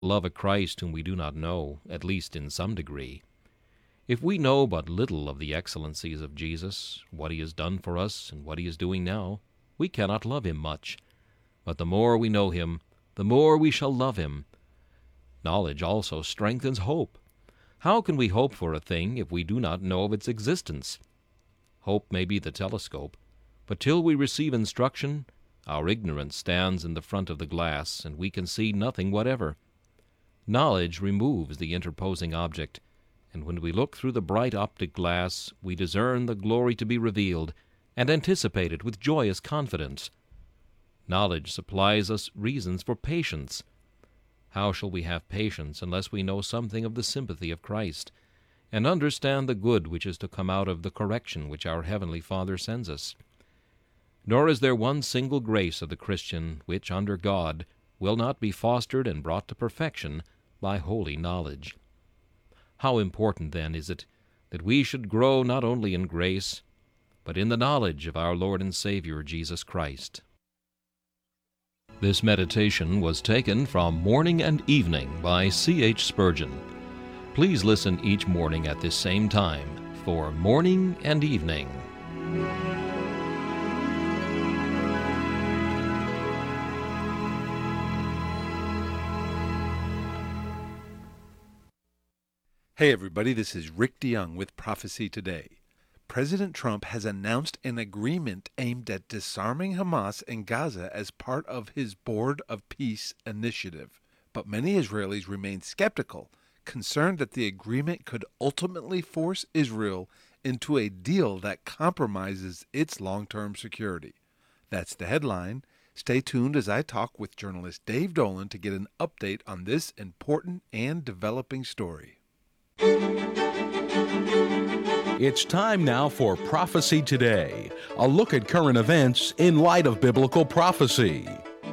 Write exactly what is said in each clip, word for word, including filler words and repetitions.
love a Christ whom we do not know, at least in some degree. If we know but little of the excellencies of Jesus, what he has done for us and what he is doing now, we cannot love him much. But the more we know him, the more we shall love him. Knowledge also strengthens hope. How can we hope for a thing if we do not know of its existence? Hope may be the telescope, but till we receive instruction, our ignorance stands in the front of the glass, and we can see nothing whatever. Knowledge removes the interposing object, and when we look through the bright optic glass, we discern the glory to be revealed, and anticipate it with joyous confidence. Knowledge supplies us reasons for patience. How shall we have patience unless we know something of the sympathy of Christ, and understand the good which is to come out of the correction which our Heavenly Father sends us? Nor is there one single grace of the Christian which, under God, will not be fostered and brought to perfection by holy knowledge. How important, then, is it that we should grow not only in grace, but in the knowledge of our Lord and Savior Jesus Christ. This meditation was taken from Morning and Evening by C H Spurgeon. Please listen each morning at this same time for Morning and Evening. Hey everybody, this is Rick DeYoung with Prophecy Today. President Trump has announced an agreement aimed at disarming Hamas in Gaza as part of his Board of Peace initiative. But many Israelis remain skeptical, concerned that the agreement could ultimately force Israel into a deal that compromises its long-term security. That's the headline. Stay tuned as I talk with journalist Dave Dolan to get an update on this important and developing story. It's time now for Prophecy Today, a look at current events in light of biblical prophecy.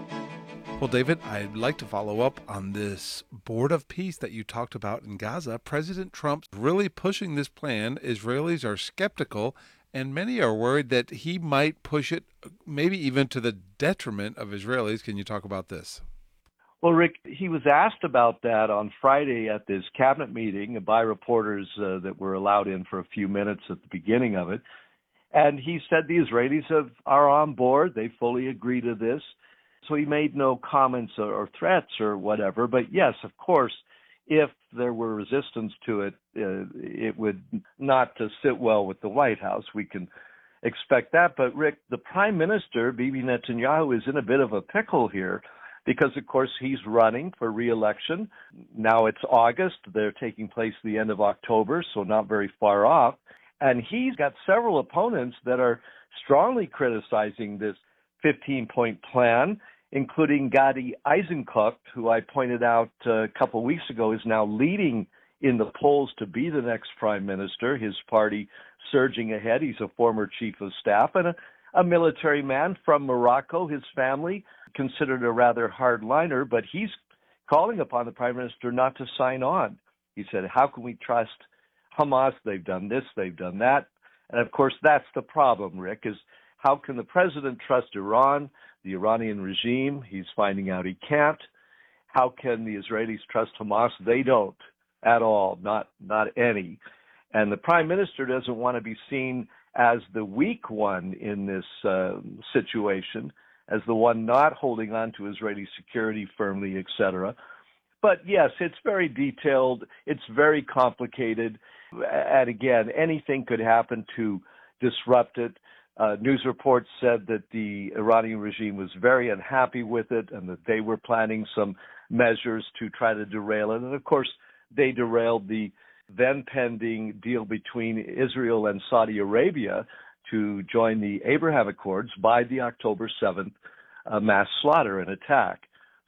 Well, David, I'd like to follow up on this Board of Peace that you talked about in Gaza. President Trump's really pushing this plan. Israelis are skeptical, and many are worried that he might push it maybe even to the detriment of Israelis. Can you talk about this? Well, Rick, he was asked about that on Friday at this cabinet meeting by reporters uh, that were allowed in for a few minutes at the beginning of it. And he said the Israelis have, are on board. They fully agree to this. So he made no comments or, or threats or whatever. But yes, of course, if there were resistance to it, uh, it would not uh, sit well with the White House. We can expect that. But, Rick, the Prime Minister, Bibi Netanyahu, is in a bit of a pickle here, because, of course, he's running for re-election. Now it's August. They're taking place the end of October, so not very far off. And he's got several opponents that are strongly criticizing this fifteen-point plan, including Gadi Eisenkot, who I pointed out uh, a couple weeks ago is now leading in the polls to be the next prime minister. His party surging ahead. He's a former chief of staff and a, a military man from Morocco. His family considered a rather hardliner, but he's calling upon the prime minister not to sign on. He said, how can we trust Hamas? They've done this, they've done that. And of course, that's the problem, Rick, is how can the president trust Iran, the Iranian regime? He's finding out he can't. How can the Israelis trust Hamas? They don't at all, not not any. And the prime minister doesn't want to be seen as the weak one in this uh, situation, as the one not holding on to Israeli security firmly, et cetera. But yes, it's very detailed. It's very complicated. And again, anything could happen to disrupt it. Uh, news reports said that the Iranian regime was very unhappy with it and that they were planning some measures to try to derail it. And of course, they derailed the then pending deal between Israel and Saudi Arabia to join the Abraham Accords by the October seventh uh, mass slaughter and attack.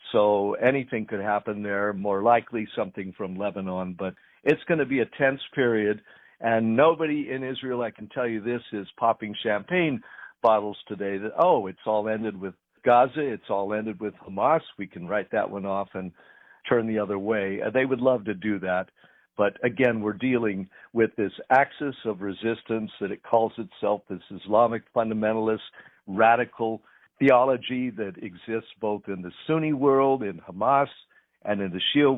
So anything could happen there, more likely something from Lebanon, but it's going to be a tense period, and nobody in Israel, I can tell you this, is popping champagne bottles today that, oh, it's all ended with Gaza, it's all ended with Hamas, we can write that one off and turn the other way. Uh, they would love to do that. But again, we're dealing with this axis of resistance that it calls itself, this Islamic fundamentalist radical theology that exists both in the Sunni world, in Hamas, and in the Shia